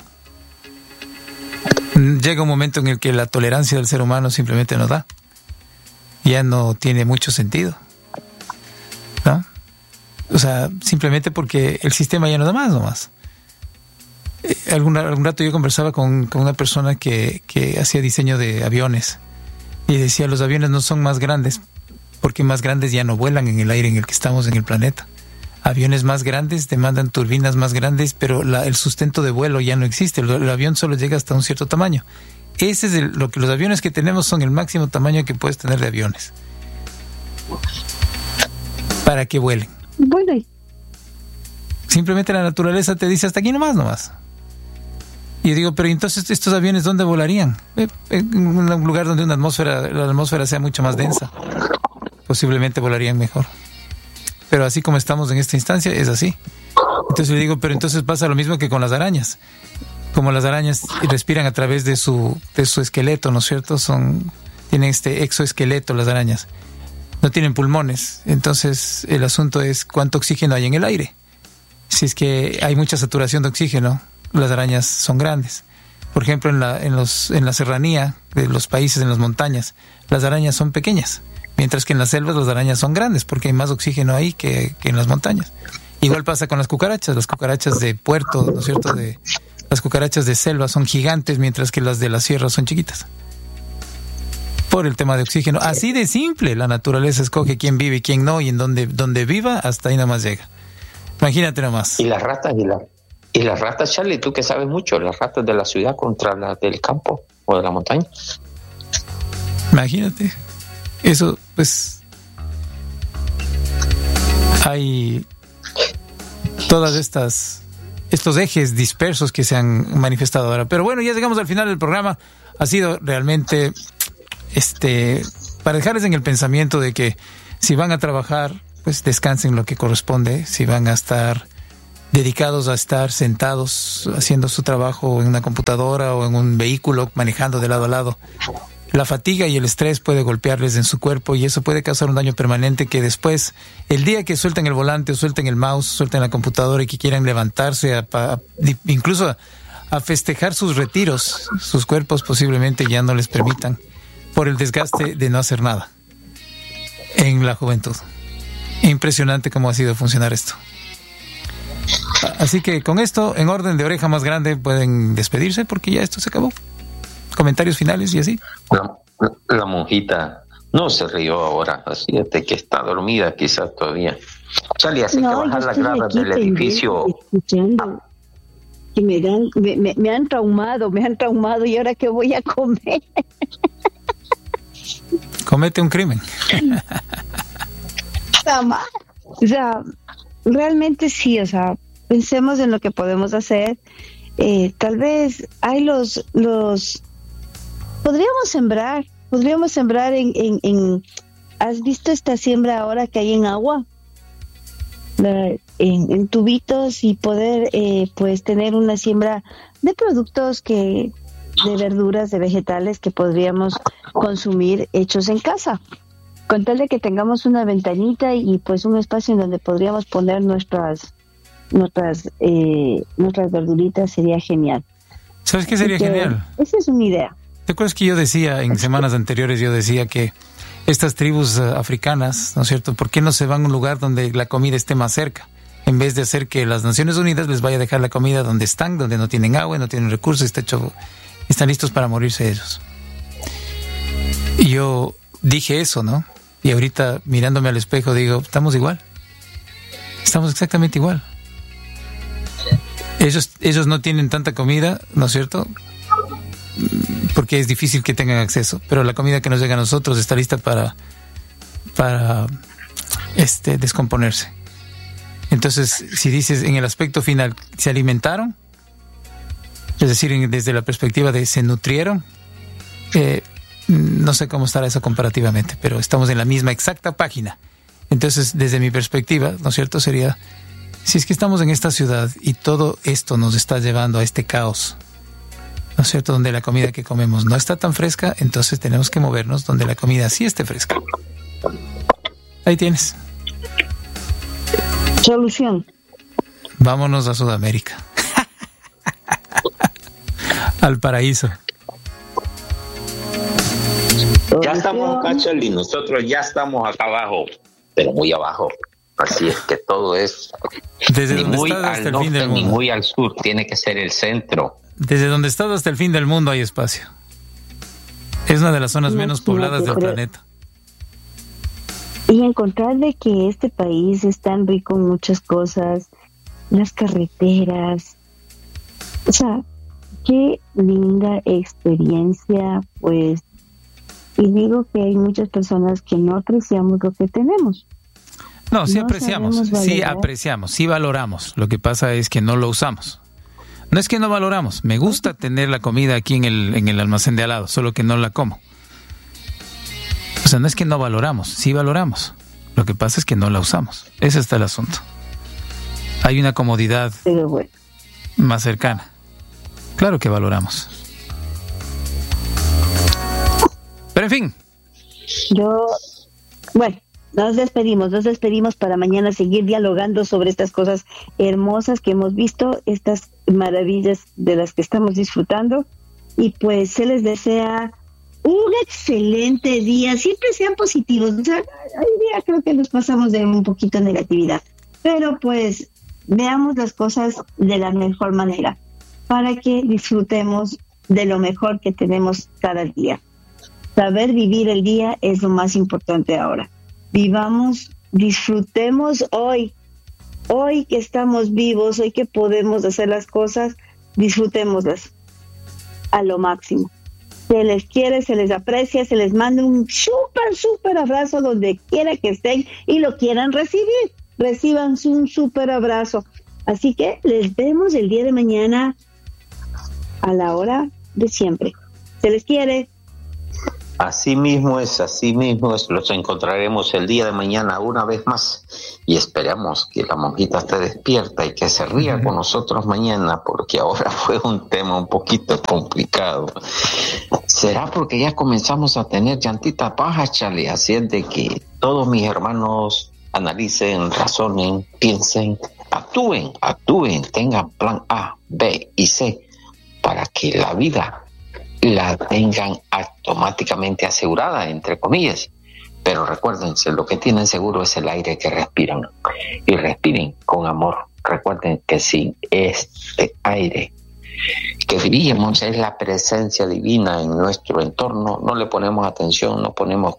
Llega un momento en el que la tolerancia del ser humano simplemente no da. Ya no tiene mucho sentido, ¿no? O sea, simplemente porque el sistema ya no da más. Algún rato yo conversaba con una persona que hacía diseño de aviones y decía, los aviones no son más grandes porque más grandes ya no vuelan en el aire en el que estamos en el planeta. Aviones más grandes demandan turbinas más grandes, pero el sustento de vuelo ya no existe. El avión solo llega hasta un cierto tamaño. Ese es lo que los aviones que tenemos son el máximo tamaño que puedes tener de aviones para que vuelen. Bueno. Simplemente la naturaleza te dice hasta aquí nomás. Y yo digo, pero entonces estos aviones ¿dónde volarían? En un lugar donde la atmósfera sea mucho más densa. Posiblemente volarían mejor. Pero así como estamos en esta instancia, es así. Entonces le digo, pero entonces pasa lo mismo que con las arañas. Como las arañas respiran a través de su esqueleto, ¿no es cierto? Tienen este exoesqueleto las arañas. No tienen pulmones. Entonces el asunto es cuánto oxígeno hay en el aire. Si es que hay mucha saturación de oxígeno, las arañas son grandes. Por ejemplo, en la serranía de los países, en las montañas, las arañas son pequeñas. Mientras que en las selvas las arañas son grandes porque hay más oxígeno ahí que en las montañas. Igual pasa con las cucarachas de puerto, ¿no es cierto? Las cucarachas de selva son gigantes mientras que las de la sierra son chiquitas. Por el tema de oxígeno. Así de simple, la naturaleza escoge quién vive y quién no, y en donde viva, hasta ahí nada más llega. Imagínate nomás. Y las ratas, Charlie, tú que sabes mucho, las ratas de la ciudad contra las del campo o de la montaña. Imagínate. Eso, pues, hay todas estas estos ejes dispersos que se han manifestado ahora. Pero bueno, ya llegamos al final del programa. Ha sido realmente para dejarles en el pensamiento de que si van a trabajar, pues descansen lo que corresponde. Si van a estar dedicados a estar sentados haciendo su trabajo en una computadora o en un vehículo, manejando de lado a lado, la fatiga y el estrés puede golpearles en su cuerpo y eso puede causar un daño permanente que después, el día que suelten el volante o suelten el mouse, suelten la computadora y que quieran levantarse incluso a festejar sus retiros, sus cuerpos posiblemente ya no les permitan por el desgaste de no hacer nada en la juventud. Impresionante cómo ha sido funcionar esto. Así que con esto, en orden de oreja más grande, pueden despedirse porque ya esto se acabó. Comentarios finales y así. La monjita no se rió ahora, así de que está dormida quizás todavía. Charlie, hace que bajar las gradas del edificio. Escuchando que me han traumado y ahora qué voy a comer. Comete un crimen. O sea, realmente sí, o sea, pensemos en lo que podemos hacer. Tal vez hay los podríamos sembrar en ¿has visto esta siembra ahora que hay en agua? En tubitos y poder pues tener una siembra de productos de verduras, de vegetales que podríamos consumir hechos en casa, con tal de que tengamos una ventanita y pues un espacio en donde podríamos poner nuestras verduritas. Sería genial. ¿Sabes qué sería genial? Esa es una idea. ¿Te acuerdas que yo decía en semanas anteriores, que estas tribus africanas, ¿no es cierto?, ¿por qué no se van a un lugar donde la comida esté más cerca? En vez de hacer que las Naciones Unidas les vaya a dejar la comida donde están, donde no tienen agua, no tienen recursos, están listos para morirse ellos. Y yo dije eso, ¿no? Y ahorita mirándome al espejo digo, estamos igual. Estamos exactamente igual. Ellos no tienen tanta comida, ¿no es cierto?, porque es difícil que tengan acceso, pero la comida que nos llega a nosotros está lista para descomponerse. Entonces, si dices en el aspecto final, ¿se alimentaron? Es decir, desde la perspectiva de ¿se nutrieron? No sé cómo estará eso comparativamente, pero estamos en la misma exacta página. Entonces, desde mi perspectiva, ¿no es cierto?, sería, si es que estamos en esta ciudad y todo esto nos está llevando a este caos, ¿no es cierto?, donde la comida que comemos no está tan fresca, entonces tenemos que movernos donde la comida sí esté fresca. Ahí tienes. Solución. Vámonos a Sudamérica. Al paraíso. Ya estamos acá, Charlie, nosotros ya estamos acá abajo, pero muy abajo. Así es que todo es desde ni donde muy estás hasta al el norte fin del ni mundo. muy al sur, tiene que ser el centro. Desde donde estás hasta el fin del mundo hay espacio. Es una de las zonas menos pobladas del planeta. Y encontrar de que este país es tan rico en muchas cosas, las carreteras, o sea, qué linda experiencia, pues, y digo que hay muchas personas que no apreciamos lo que tenemos. No, sí No apreciamos, sí valoramos. Lo que pasa es que no lo usamos. No es que no valoramos, me gusta tener la comida aquí en el almacén de al lado, solo que no la como. O sea, no es que no valoramos, sí valoramos. Lo que pasa es que no la usamos. Ese está el asunto. Hay una comodidad más cercana. Claro que valoramos. Pero en fin. Nos despedimos para mañana seguir dialogando sobre estas cosas hermosas que hemos visto, estas maravillas de las que estamos disfrutando, y pues se les desea un excelente día. Siempre sean positivos. O sea, hoy día creo que nos pasamos de un poquito de negatividad, pero pues veamos las cosas de la mejor manera para que disfrutemos de lo mejor que tenemos cada día. Saber vivir el día es lo más importante ahora. Vivamos, disfrutemos hoy que estamos vivos, hoy que podemos hacer las cosas, disfrutémoslas a lo máximo. Se les quiere, se les aprecia, se les manda un súper abrazo donde quiera que estén y lo quieran recibir. Reciban un súper abrazo. Así que les vemos el día de mañana a la hora de siempre. Se les quiere. Así mismo es, los encontraremos el día de mañana una vez más y esperamos que la monjita esté despierta y que se ría con nosotros mañana, porque ahora fue un tema un poquito complicado. ¿Será porque ya comenzamos a tener llantitas bajas, Charlie? Así es de que todos mis hermanos analicen, razonen, piensen, actúen, tengan plan A, B y C para que la vida la tengan automáticamente asegurada, entre comillas. Pero recuérdense, lo que tienen seguro es el aire que respiran. Y respiren con amor. Recuerden que sin este aire que diríamos es la presencia divina en nuestro entorno, no le ponemos atención, no ponemos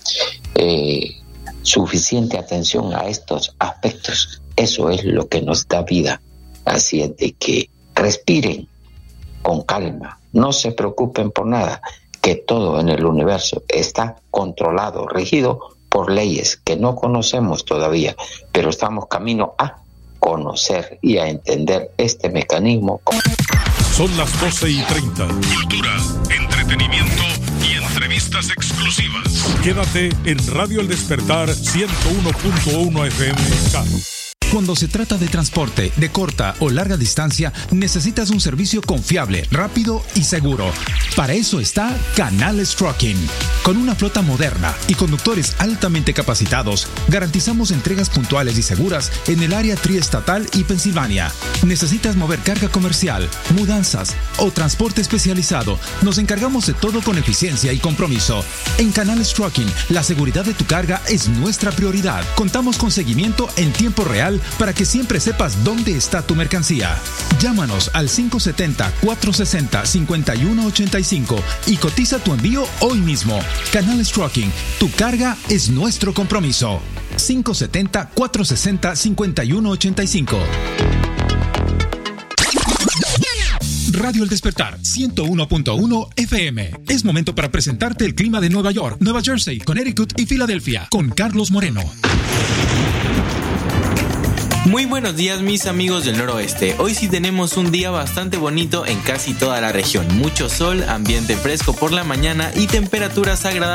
suficiente atención a estos aspectos. Eso es lo que nos da vida. Así es de que respiren con calma. No se preocupen por nada, que todo en el universo está controlado, regido por leyes que no conocemos todavía, pero estamos camino a conocer y a entender este mecanismo. Son las 12:30. Cultura, entretenimiento y entrevistas exclusivas. Quédate en Radio El Despertar 101.1 FM. Cuando se trata de transporte de corta o larga distancia, necesitas un servicio confiable, rápido y seguro. Para eso está Canales Trucking. Con una flota moderna y conductores altamente capacitados, garantizamos entregas puntuales y seguras en el área triestatal y Pensilvania. ¿Necesitas mover carga comercial, mudanzas o transporte especializado? Nos encargamos de todo con eficiencia y compromiso. En Canales Trucking, la seguridad de tu carga es nuestra prioridad. Contamos con seguimiento en tiempo real para que siempre sepas dónde está tu mercancía. Llámanos al 570-460-5185 y cotiza tu envío hoy mismo. Canales Trucking, tu carga es nuestro compromiso. 570-460-5185. Radio El Despertar 101.1 FM. Es momento para presentarte el clima de Nueva York, Nueva Jersey, Connecticut y Filadelfia con Carlos Moreno. Muy buenos días, mis amigos del noroeste. Hoy sí tenemos un día bastante bonito en casi toda la región. Mucho sol, ambiente fresco por la mañana y temperaturas agradables